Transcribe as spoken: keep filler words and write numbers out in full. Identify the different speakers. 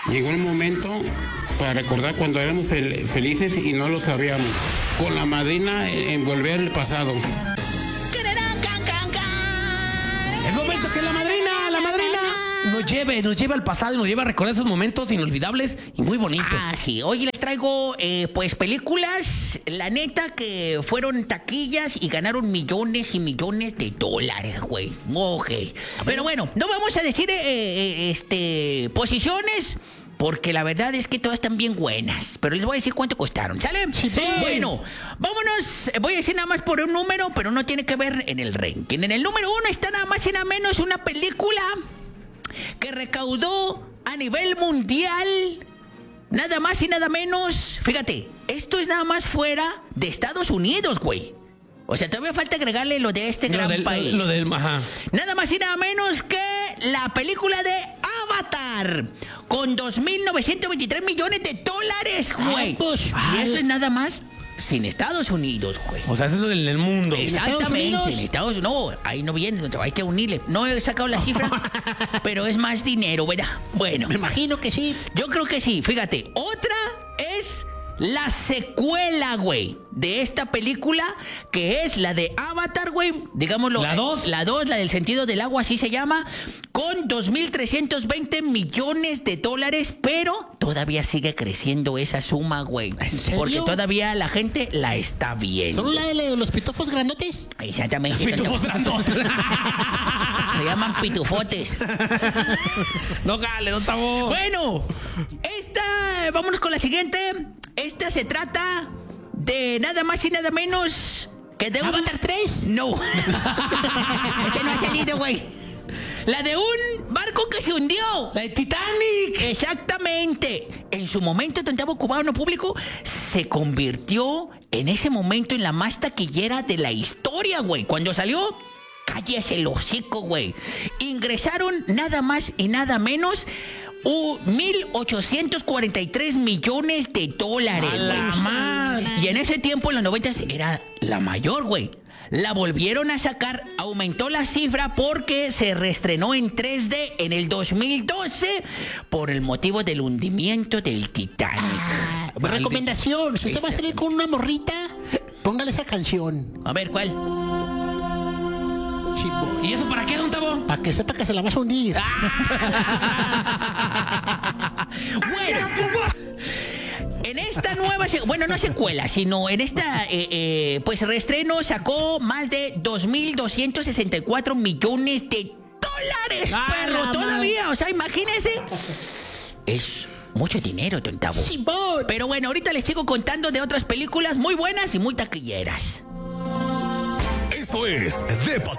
Speaker 1: Llegó el momento para recordar cuando éramos fel- felices y no lo sabíamos. Con La Madrina en Volver al Pasado.
Speaker 2: El momento que la madrina, la madrina nos lleve, nos lleve al pasado y nos lleva a recordar esos momentos inolvidables y muy bonitos.
Speaker 3: Ah, sí. Hoy les traigo, eh, pues, películas, la neta, que fueron taquillas y ganaron millones y millones de dólares, güey. Ok. Pero bueno, no vamos a decir, eh, eh, este, posiciones, porque la verdad es que todas están bien buenas. Pero les voy a decir cuánto costaron, ¿sale?
Speaker 2: Sí.
Speaker 3: Bueno, vámonos. Voy a decir nada más por un número, pero no tiene que ver en el ranking. En el número uno está nada más y nada menos una película que recaudó a nivel mundial nada más y nada menos. Fíjate, esto es nada más fuera de Estados Unidos, güey. O sea, todavía falta agregarle lo de este
Speaker 2: Lo
Speaker 3: gran
Speaker 2: del,
Speaker 3: país.
Speaker 2: lo del, ajá.
Speaker 3: Nada más y nada menos que la película de Avatar, con dos mil novecientos veintitrés millones de dólares, güey.
Speaker 4: Ah, pues,
Speaker 3: y eso es nada más sin Estados Unidos, güey.
Speaker 2: O sea, eso es en el mundo.
Speaker 3: Exactamente,
Speaker 4: Estados Unidos?
Speaker 3: en Estados No, ahí no viene, hay que unirle. No he sacado la cifra, pero es más dinero, ¿verdad? Bueno,
Speaker 4: Me imagino que sí.
Speaker 3: yo creo que sí. Fíjate, otra es la secuela, güey, de esta película, que es la de Avatar, güey. Digámoslo.
Speaker 2: ¿La dos?
Speaker 3: La dos, la del sentido del agua, así se llama, con dos mil trescientos veinte millones de dólares, pero todavía sigue creciendo esa suma, güey.
Speaker 4: ¿En serio?
Speaker 3: Porque todavía la gente la está viendo.
Speaker 4: ¿Son la de los pitofos grandotes?
Speaker 3: Exactamente.
Speaker 2: Pitufos grandotes.
Speaker 3: Se llaman pitufotes.
Speaker 2: No, cale, no estamos.
Speaker 3: Bueno, esta, vámonos con la siguiente. Esta se trata de nada más y nada menos que de un...
Speaker 4: ¿Avatar tres?
Speaker 3: No. Ese no ha salido, güey. La de un barco que se hundió.
Speaker 2: La de Titanic.
Speaker 3: Exactamente. En su momento, Tantabo Cubano Público se convirtió en ese momento en la más taquillera de la historia, güey. Cuando salió, cállese el hocico, güey. Ingresaron nada más y nada menos uh, mil ochocientos cuarenta y tres millones de dólares,
Speaker 2: ¡A la
Speaker 3: güey.
Speaker 2: madre!
Speaker 3: Y en ese tiempo, en los noventas, era la mayor, güey. La volvieron a sacar, aumentó la cifra porque se reestrenó en tres D en el dos mil doce por el motivo del hundimiento del Titanic.
Speaker 4: Ah,
Speaker 3: Maldita-
Speaker 4: recomendación, si usted va a salir con una morrita, póngale esa canción.
Speaker 3: A ver, ¿cuál?
Speaker 4: Chivo.
Speaker 2: ¿Y eso para qué, don Tabo?
Speaker 4: Para que sepa que se la vas a hundir.
Speaker 3: Bueno, en esta nueva, se- bueno, no secuela, sino en esta, eh, eh, pues reestreno sacó más de dos mil doscientos sesenta y cuatro millones de dólares,
Speaker 2: ¡Ah,
Speaker 3: perro,
Speaker 2: la
Speaker 3: todavía, o sea, imagínense. Es mucho dinero, don Tabo.
Speaker 4: Simón.
Speaker 3: Pero bueno, ahorita les sigo contando de otras películas muy buenas y muy taquilleras.
Speaker 5: Esto es De